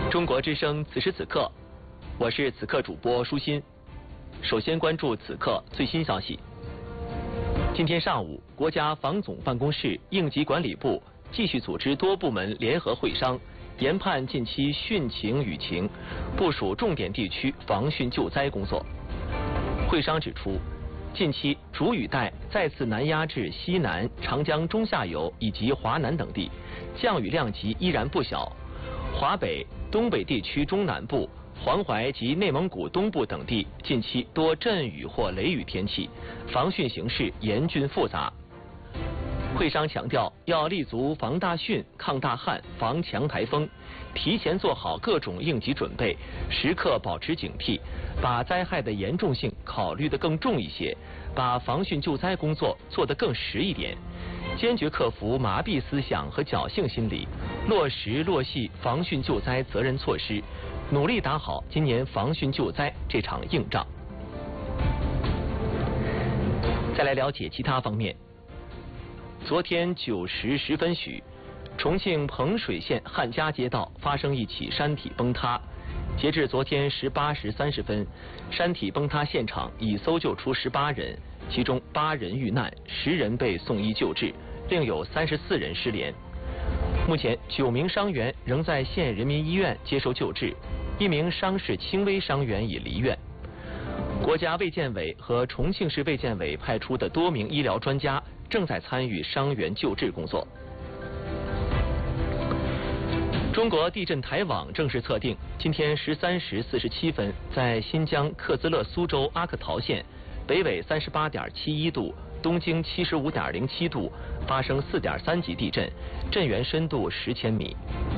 中国之声此时此刻，我是此刻主播舒心。首先关注此刻最新消息。今天上午，国家防总办公室应急管理部继续组织多部门联合会商，研判近期汛情雨情，部署重点地区防汛救灾工作。会商指出，近期主雨带再次南压至西南、长江中下游以及华南等地，降雨量级依然不小。华北、东北地区中南部、黄淮及内蒙古东部等地近期多阵雨或雷雨天气，防汛形势严峻复杂。会商强调，要立足防大汛、抗大旱、防强台风，提前做好各种应急准备，时刻保持警惕，把灾害的严重性考虑得更重一些，把防汛救灾工作做得更实一点，坚决克服麻痹思想和侥幸心理，落实落细防汛救灾责任措施，努力打好今年防汛救灾这场硬仗。再来了解其他方面。昨天9时10分许，重庆彭水县汉家街道发生一起山体崩塌。截至昨天18时30分，山体崩塌现场已搜救出18人，其中8人遇难，10人被送医救治，另有34人失联。目前9名伤员仍在县人民医院接受救治，1名伤势轻微伤员已离院。国家卫健委和重庆市卫健委派出的多名医疗专家正在参与伤员救治工作。中国地震台网正式测定，今天13时47分，在新疆克孜勒苏州阿克陶县北纬38.71度、东经75.07度发生4.3级地震，震源深度10千米。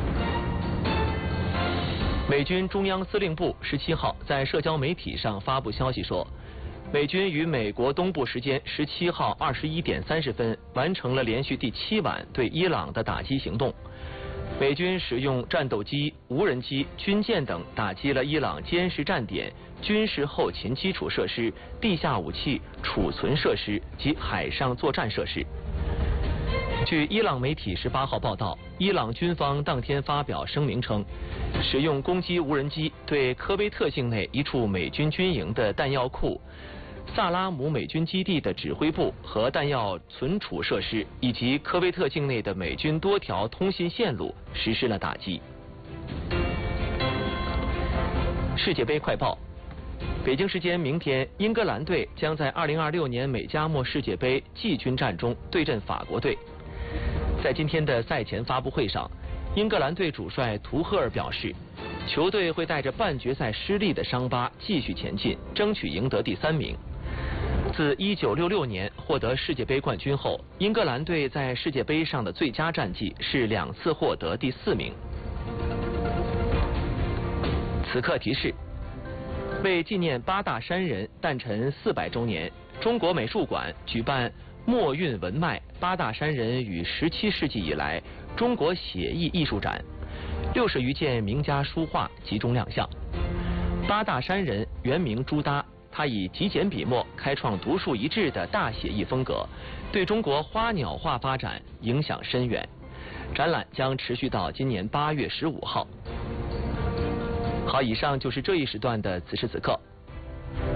美军中央司令部17号在社交媒体上发布消息说，美军于美国东部时间17号21点30分完成了连续第7晚对伊朗的打击行动。美军使用战斗机、无人机、军舰等打击了伊朗监视站点、军事后勤基础设施、地下武器储存设施及海上作战设施。据伊朗媒体18号报道，伊朗军方当天发表声明称，使用攻击无人机对科威特境内一处美军军营的弹药库、萨拉姆美军基地的指挥部和弹药存储设施，以及科威特境内的美军多条通信线路实施了打击。世界杯快报：北京时间明天，英格兰队将在2026年美加墨世界杯季军战中对阵法国队。在今天的赛前发布会上，英格兰队主帅图赫尔表示，球队会带着半决赛失利的伤疤继续前进，争取赢得第3名。自1966年获得世界杯冠军后，英格兰队在世界杯上的最佳战绩是2次获得第4名。此刻提示：为纪念八大山人诞辰400周年，中国美术馆举办墨韵文脉八大山人与17世纪以来中国写意艺术展，60余件名家书画集中亮相。八大山人原名朱耷，他以极简笔墨开创独树一帜的大写意风格，对中国花鸟画发展影响深远。展览将持续到今年8月15号。好，以上就是这一时段的此时此刻。